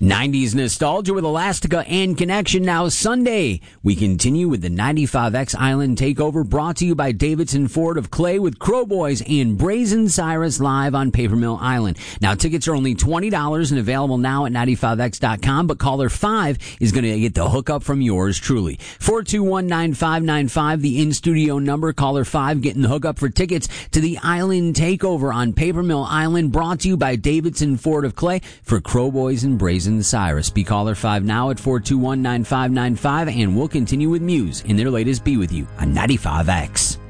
90s nostalgia with Elastica and Connection. Now Sunday, we continue with the 95X Island Takeover, brought to you by Davidson Ford of Clay, with Crowboys and Brazen Cyrus live on Paper Mill Island. Now tickets are only $20 and available now at 95x.com, but caller 5 is going to get the hookup from yours truly. 421-9595, the in-studio number. Caller 5 getting the hookup for tickets to the Island Takeover on Paper Mill Island, brought to you by Davidson Ford of Clay for Crowboys and Brazen Cyrus. Be caller 5 now at 421-9595, and we'll continue with Muse in their latest Be With You on 95X.